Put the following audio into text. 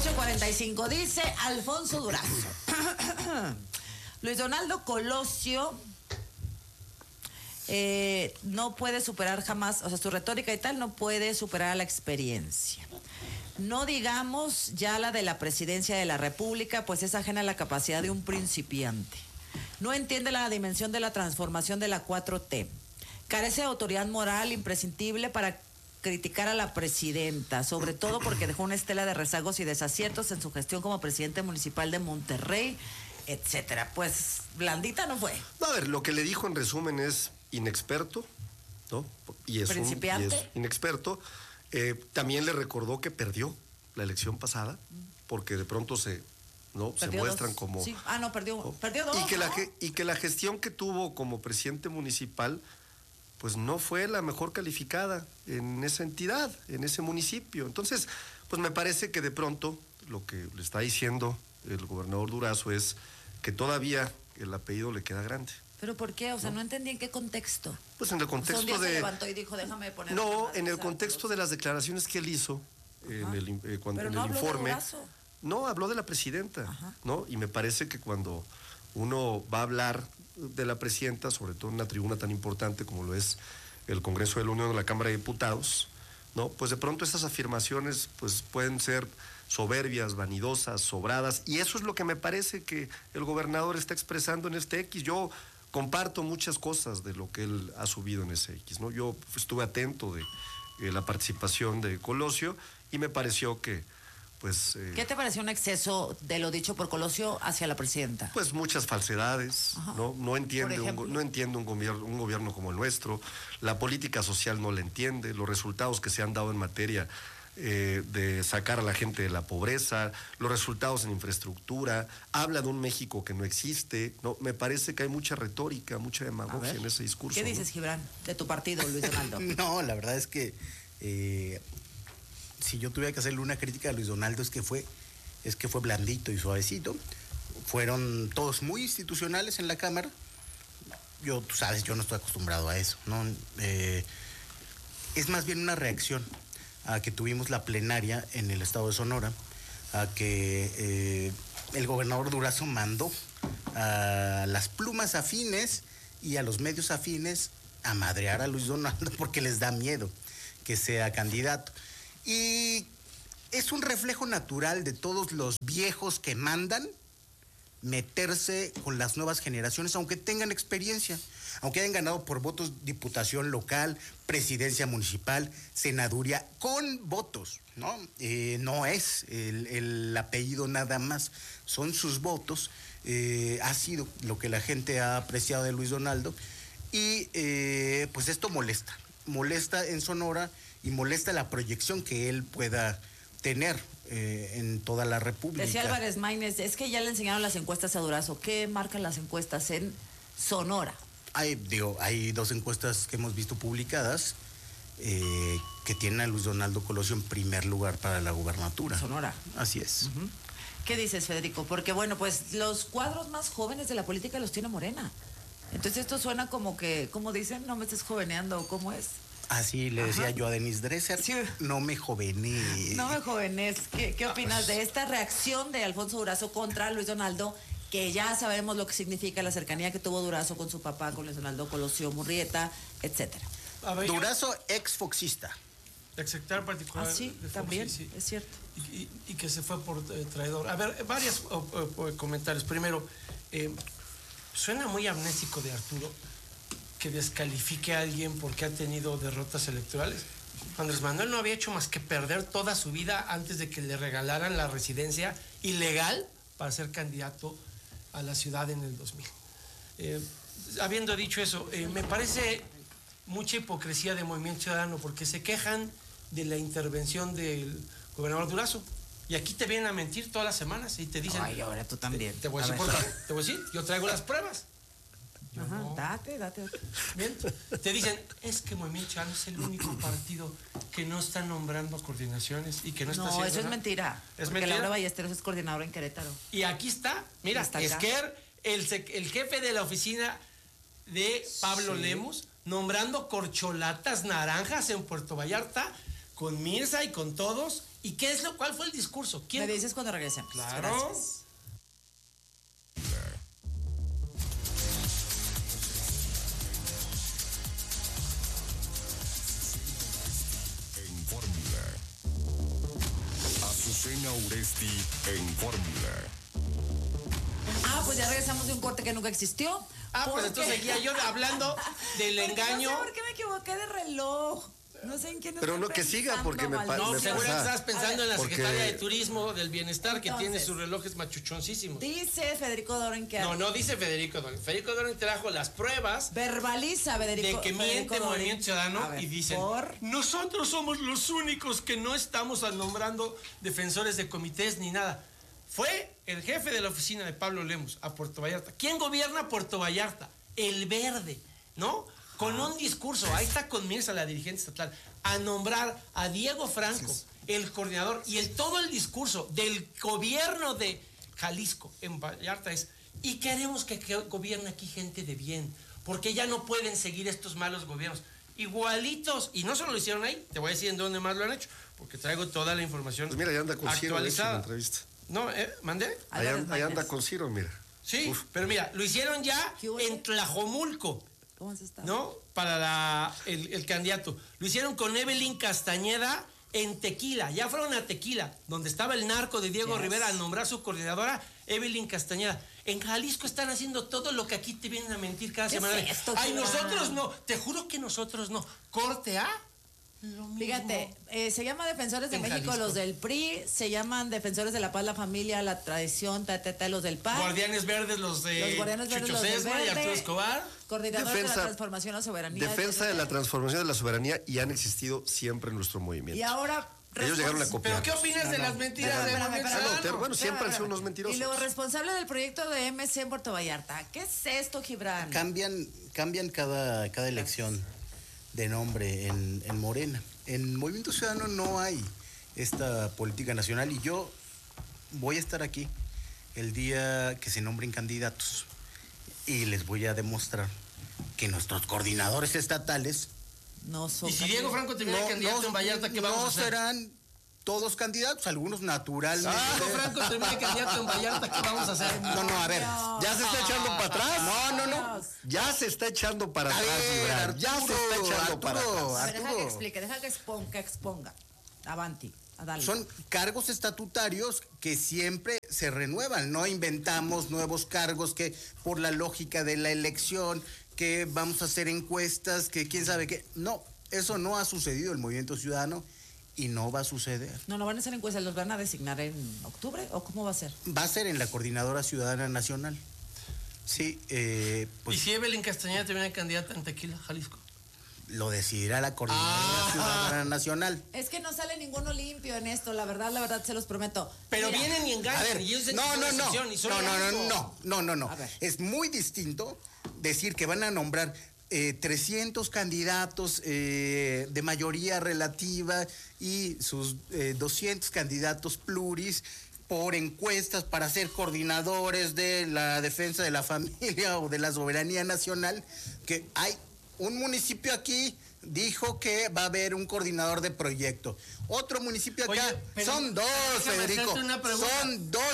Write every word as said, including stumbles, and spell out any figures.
ocho cuarenta y cinco, dice Alfonso Durazo. Luis Donaldo Colosio eh, no puede superar jamás, o sea, su retórica y tal no puede superar la experiencia. No digamos ya la de la presidencia de la República, pues es ajena a la capacidad de un principiante. No entiende la dimensión de la transformación de la cuatro T. Carece de autoridad moral imprescindible para criticar a la presidenta, sobre todo porque dejó una estela de rezagos y desaciertos en su gestión como presidente municipal de Monterrey, etcétera. Pues blandita no fue. No, a ver, lo que le dijo en resumen es inexperto, ¿no? Y es principiante. Un, y es inexperto. Eh, también le recordó que perdió la elección pasada, porque de pronto se, ¿no? se muestran dos. como... Sí. Ah, no, perdió, ¿no? perdió dos, y que, ¿no? la, y que la gestión que tuvo como presidente municipal, pues no fue la mejor calificada en esa entidad, en ese municipio. Entonces, pues me parece que de pronto lo que le está diciendo el gobernador Durazo es que todavía el apellido le queda grande. ¿Pero por qué? O sea, no, no entendí en qué contexto. Pues en el contexto o sea, un día de... se levantó y dijo, déjame poner... No, en el contexto de las declaraciones que él hizo, en el, eh, cuando, Pero en no el habló informe... de Durazo. No, habló de la presidenta, Ajá. ¿no? Y me parece que cuando uno va a hablar de la presidenta, sobre todo en una tribuna tan importante como lo es el Congreso de la Unión de la Cámara de Diputados, ¿no? Pues de pronto esas afirmaciones pues pueden ser soberbias, vanidosas, sobradas, y eso es lo que me parece que el gobernador está expresando en este X. Yo comparto muchas cosas de lo que él ha subido en ese X, ¿no? Yo estuve atento de eh, la participación de Colosio y me pareció que pues... Eh, ¿Qué te pareció un exceso de lo dicho por Colosio hacia la presidenta? Pues muchas falsedades, Ajá. ¿no? No entiende, un, no entiende un, gobierno, un gobierno como el nuestro, la política social no la entiende, los resultados que se han dado en materia eh, de sacar a la gente de la pobreza, los resultados en infraestructura, habla de un México que no existe, ¿no? Me parece que hay mucha retórica, mucha demagogia en ese discurso. ¿Qué dices, ¿no? Gibran, de tu partido, Luis Donaldo? No, la verdad es que... Eh... si yo tuviera que hacerle una crítica a Luis Donaldo es que fue, es que fue blandito y suavecito. Fueron todos muy institucionales en la Cámara. Yo, tú sabes, yo no estoy acostumbrado a eso, ¿no? Eh, es más bien una reacción a que tuvimos la plenaria en el estado de Sonora, a que eh, el gobernador Durazo mandó a las plumas afines y a los medios afines a madrear a Luis Donaldo porque les da miedo que sea candidato. Y es un reflejo natural de todos los viejos que mandan meterse con las nuevas generaciones, aunque tengan experiencia, aunque hayan ganado por votos diputación local, presidencia municipal, senaduría, con votos, ¿no? Eh, no es el, el apellido nada más, son sus votos, eh, ha sido lo que la gente ha apreciado de Luis Donaldo, y eh, pues esto molesta, molesta en Sonora, y molesta la proyección que él pueda tener eh, en toda la República. Decía Álvarez Maínez, es que ya le enseñaron las encuestas a Durazo. ¿Qué marcan las encuestas en Sonora? Hay, digo, hay dos encuestas que hemos visto publicadas eh, que tienen a Luis Donaldo Colosio en primer lugar para la gubernatura. Sonora. Así es. Uh-huh. ¿Qué dices, Federico? Porque bueno, pues los cuadros más jóvenes de la política los tiene Morena. Entonces esto suena como que, como dicen, no me estés joveneando, ¿cómo es? Así le decía Ajá. yo a Denise Dresser, sí. no me jovené. No me jovenés. ¿Qué, qué opinas de esta reacción de Alfonso Durazo contra Luis Donaldo? Que ya sabemos lo que significa la cercanía que tuvo Durazo con su papá, con Luis Donaldo Colosio Murrieta, etcétera. A ver, Durazo, yo... ex foxista. Exsecretario particular. Ah, sí, de Fox, también, sí, sí. es cierto. Y, y, y que se fue por eh, traidor. A ver, varios oh, oh, oh, comentarios. Primero, eh, suena muy amnésico de Arturo que descalifique a alguien porque ha tenido derrotas electorales. Andrés Manuel no había hecho más que perder toda su vida antes de que le regalaran la residencia ilegal para ser candidato a la ciudad en el dos mil. Eh, habiendo dicho eso, eh, me parece mucha hipocresía de Movimiento Ciudadano porque se quejan de la intervención del gobernador Durazo. Y aquí te vienen a mentir todas las semanas y te dicen... Ay, ahora tú también. Te, te voy a decir por qué. Te voy a decir, yo traigo las pruebas. Yo Ajá, no. date, date. Bien, te dicen, es que Movimiento Ciudadano es el único partido que no está nombrando coordinaciones y que no está no, haciendo eso nada. Es mentira. Es porque mentira. Laura Ballesteros es coordinadora en Querétaro. Y aquí está, mira, está Esquer, el, el jefe de la oficina de Pablo sí. Lemos, nombrando corcholatas naranjas en Puerto Vallarta, con Mirza y con todos, ¿Y qué es lo cuál fue el discurso? ¿Quién? Me dices cuando regresemos. Claro. Gracias. En Fórmula. Azucena Uresti en Fórmula. Ah, pues ya regresamos de un corte que nunca existió. Ah, pues entonces seguía yo hablando del Porque engaño. No sé por qué me equivoqué de reloj. No sé en quién Pero estoy no, que siga, pensando, porque me pa- maldición. No, me seguro que pasa- estabas pensando en la Porque- secretaria de Turismo del Bienestar, que Entonces, tiene sus relojes machuchoncísimos. Dice Federico Doren que... No, no dice Federico Doren. Federico Doren trajo las pruebas Verbaliza Federico de que Federico miente Doren. Movimiento Ciudadano A ver, y dicen, por... nosotros somos los únicos que no estamos nombrando defensores de comités ni nada. Fue el jefe de la oficina de Pablo Lemus a Puerto Vallarta. ¿Quién gobierna Puerto Vallarta? El Verde, ¿no? Con un discurso, ahí está con Mirza, la dirigente estatal, a nombrar a Diego Franco, el coordinador, y el todo el discurso del gobierno de Jalisco en Vallarta es, y queremos que, que gobierne aquí gente de bien, porque ya no pueden seguir estos malos gobiernos. Igualitos, y no solo lo hicieron ahí, te voy a decir en dónde más lo han hecho, porque traigo toda la información Pues mira, ya anda con Ciro, de hecho, en la actualizada. entrevista. No, ¿eh? ¿Mandé? Ahí, Álvarez an- ahí anda Maínez. con Ciro, mira. Sí, Uf. pero mira, lo hicieron ya ¿Qué hubo? en Tlajomulco, ¿Cómo has estado? ¿no? Para la- el, el candidato. Lo hicieron con Evelyn Castañeda en Tequila. Ya fueron a Tequila, donde estaba el narco de Diego Yes. Rivera a nombrar su coordinadora, Evelyn Castañeda. En Jalisco están haciendo todo lo que aquí te vienen a mentir cada ¿Qué semana. es esto, Ay, Gibran? nosotros no. Te juro que nosotros no. Corte A. Lo mismo. Fíjate, eh, se llama Defensores de En México Jalisco. los del P R I, se llaman Defensores de la Paz, la Familia, la Tradición, ta, ta, ta, los del P A N. Guardianes Verdes, los de Los Guardianes Verdes, Chucho los del Sesma y Verde. Arturo Escobar. Coordinadores de Defensa- la Transformación a la Soberanía. Defensa de la transformación de la soberanía y han existido siempre en nuestro movimiento. Y ahora... Ellos llegaron a respons- copiar. ¿Pero qué opinas de las mentiras Espérame, de espérame, Movimiento espérame. Ah, no, Ciudadano? bueno, siempre han sido unos Y mentirosos. luego responsable del proyecto de M C en Puerto Vallarta. ¿Qué es esto, Gibran? Cambian, cambian cada, cada elección de nombre en, en Morena. En Movimiento Ciudadano no hay esta política nacional y yo voy a estar aquí el día que se nombren candidatos y les voy a demostrar que nuestros coordinadores estatales No son Y si Diego Franco termina candidato en Vallarta, ¿qué vamos no a hacer? serán todos candidatos, algunos naturalmente. Si Diego Franco termina candidato en Vallarta, ¿qué vamos a hacer? No, no, a ver. ¿Ya se está echando para atrás? No, no, no. Ya se está echando para A atrás, ver, Gibran. Ya se Arturo, está echando para Arturo. atrás. A ver, deja que Arturo. explique, deja que exponga, que exponga. Avanti, a darle. Son cargos estatutarios que siempre se renuevan. No inventamos nuevos cargos que por la lógica de la elección, que vamos a hacer encuestas, que quién sabe qué. No, eso no ha sucedido en el Movimiento Ciudadano y no va a suceder. No, no van a hacer encuestas, ¿los van a designar en octubre o cómo va a ser? Va a ser en la Coordinadora Ciudadana Nacional. Sí, eh, pues ¿Y si Evelyn Castañeda termina candidata en Tequila, Jalisco? lo decidirá la Coordinadora Ah. Ciudadana Nacional. Es que no sale ninguno limpio en esto, la verdad, la verdad, se los prometo. Pero Mira, vienen y A engañan. ver, y ellos dicen no, que no, son no, excepción y son no, no, no, algo. no, no, no, no. A ver. Es muy distinto decir que van a nombrar eh, trescientos candidatos eh, de mayoría relativa y sus eh, doscientos candidatos pluris por encuestas para ser coordinadores de la defensa de la familia o de la soberanía nacional, que hay un municipio aquí dijo que va a haber un coordinador de proyecto. Otro municipio acá, Oye, pero son dos, déjame Federico, hacerte una pregunta. son dos